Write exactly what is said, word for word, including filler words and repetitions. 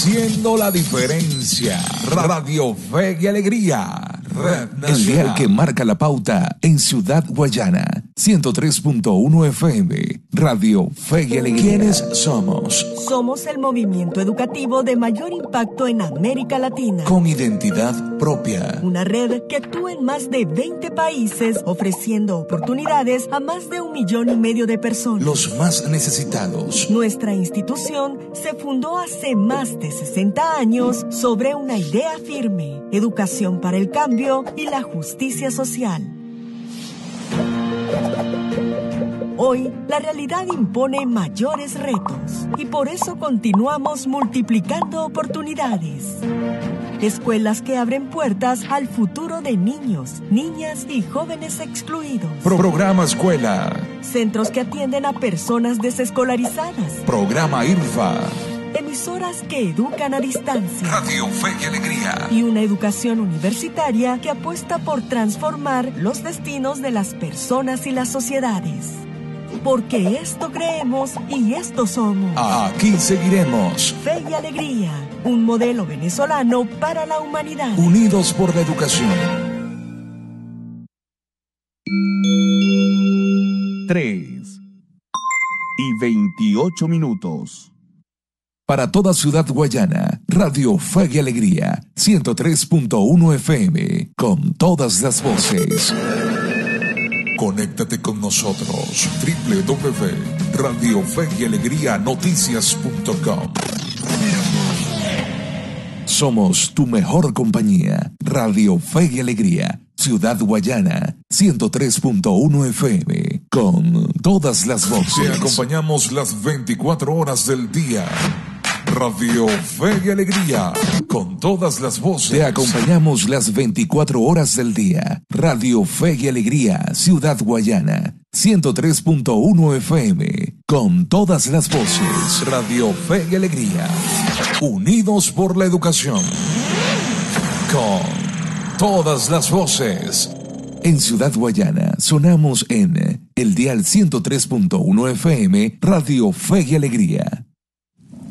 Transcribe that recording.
haciendo la diferencia. Radio Fe y Alegría. Red El dial que marca la pauta en Ciudad Guayana. ciento tres punto uno F M. Radio Fe y Alegría. ¿Quiénes somos? Somos el movimiento educativo de mayor impacto en América Latina. Con identidad propia. Una red que actúa en más de veinte países, ofreciendo oportunidades a más de un millón y medio de personas. Los más necesitados. Nuestra institución se fundó hace más de sesenta años sobre una idea firme: educación para el cambio y la justicia social. Hoy, la realidad impone mayores retos y por eso continuamos multiplicando oportunidades. Escuelas que abren puertas al futuro de niños, niñas y jóvenes excluidos. Programa Escuela. Centros que atienden a personas desescolarizadas. Programa IRFA. Emisoras que educan a distancia. Radio Fe y Alegría. Y una educación universitaria que apuesta por transformar los destinos de las personas y las sociedades. Porque esto creemos y esto somos. Aquí seguiremos. Fe y Alegría, un modelo venezolano para la humanidad. Unidos por la educación. Tres y veintiocho minutos. Para toda Ciudad Guayana, Radio Fe y Alegría, ciento tres punto uno F M, con todas las voces. Conéctate con nosotros, doble u doble u doble u punto radio fe y alegría noticias punto com. Somos tu mejor compañía. Radio Fe y Alegría, Ciudad Guayana, ciento tres punto uno F M, con todas las voces. Te acompañamos las veinticuatro horas del día. Radio Fe y Alegría, con todas las voces. Te acompañamos las veinticuatro horas del día. Radio Fe y Alegría, Ciudad Guayana, ciento tres punto uno F M, con todas las voces. Radio Fe y Alegría, unidos por la educación, con todas las voces. En Ciudad Guayana sonamos en el dial ciento tres punto uno F M, Radio Fe y Alegría.